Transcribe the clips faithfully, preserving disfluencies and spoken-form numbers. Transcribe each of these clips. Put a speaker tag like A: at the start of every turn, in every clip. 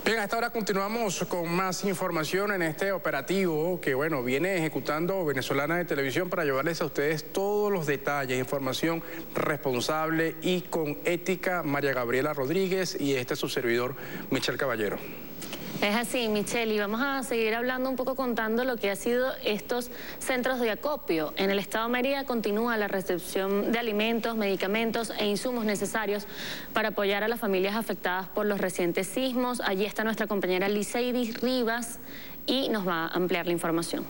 A: Bien, a esta hora continuamos con más información en este operativo que, bueno, viene ejecutando Venezolana de Televisión para llevarles a ustedes todos los detalles, información responsable y con ética. María Gabriela Rodríguez y este es su servidor, Michelle Caballero.
B: Es así, Michelle, y vamos a seguir hablando un poco, contando lo que ha sido estos centros de acopio. En el estado de Mérida continúa la recepción de alimentos, medicamentos e insumos necesarios para apoyar a las familias afectadas por los recientes sismos. Allí está nuestra compañera Liceidi Rivas y nos va a ampliar la información.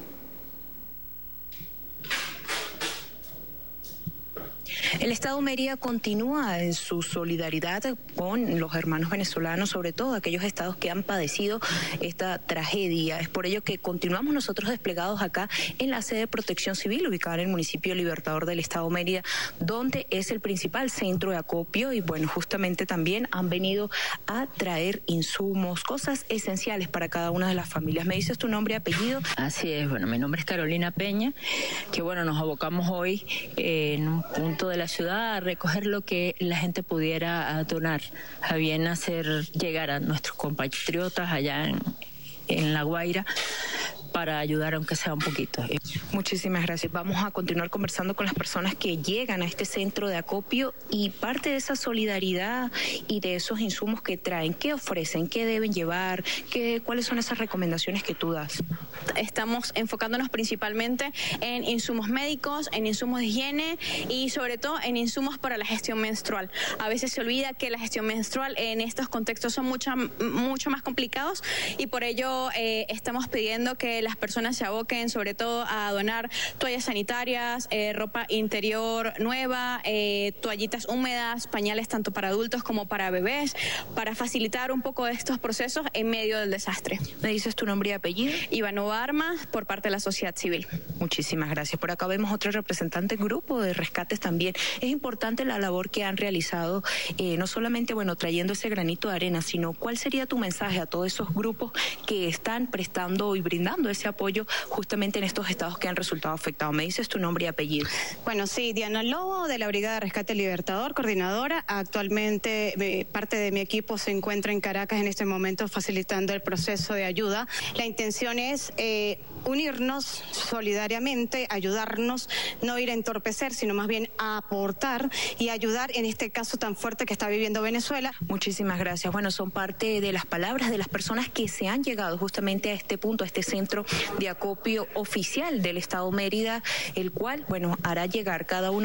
C: El Estado de Mérida continúa en su solidaridad con los hermanos venezolanos, sobre todo aquellos estados que han padecido esta tragedia. Es por ello que continuamos nosotros desplegados acá en la sede de Protección Civil, ubicada en el municipio Libertador del Estado de Mérida, donde es el principal centro de acopio y, bueno, justamente también han venido a traer insumos, cosas esenciales para cada una de las familias. ¿Me dices tu nombre y apellido?
D: Así es, bueno, mi nombre es Carolina Peña, que bueno, nos abocamos hoy eh, en un punto de la ciudad a recoger lo que la gente pudiera donar, a bien hacer llegar a nuestros compatriotas allá en, en La Guaira, para ayudar aunque sea un poquito.
C: Muchísimas gracias. Vamos a continuar conversando con las personas que llegan a este centro de acopio y parte de esa solidaridad y de esos insumos que traen. ¿Qué ofrecen? ¿Qué deben llevar? ¿Qué, ¿Cuáles son esas recomendaciones que tú das?
E: Estamos enfocándonos principalmente en insumos médicos, en insumos de higiene y sobre todo en insumos para la gestión menstrual. A veces se olvida que la gestión menstrual en estos contextos son mucho, mucho más complicados y por ello eh, estamos pidiendo que las personas se aboquen sobre todo a donar toallas sanitarias, eh, ropa interior nueva, eh, toallitas húmedas, pañales tanto para adultos como para bebés, para facilitar un poco estos procesos en medio del desastre.
C: ¿Me dices tu nombre y apellido?
E: Ivanova Armas, por parte de la sociedad civil.
C: Muchísimas gracias. Por acá vemos otro representante, grupo de rescates también. Es importante la labor que han realizado, eh, no solamente, bueno, trayendo ese granito de arena, sino cuál sería tu mensaje a todos esos grupos que están prestando y brindando ese apoyo justamente en estos estados que han resultado afectados. ¿Me dices tu nombre y apellido?
F: Bueno, sí, Diana Lobo, de la Brigada de Rescate Libertador, coordinadora. Actualmente eh, parte de mi equipo se encuentra en Caracas en este momento facilitando el proceso de ayuda. La intención es eh, unirnos solidariamente, ayudarnos, no ir a entorpecer, sino más bien a aportar y ayudar en este caso tan fuerte que está viviendo Venezuela.
C: Muchísimas gracias. Bueno, son parte de las palabras de las personas que se han llegado justamente a este punto, a este centro de acopio oficial del Estado de Mérida, el cual, bueno, hará llegar cada uno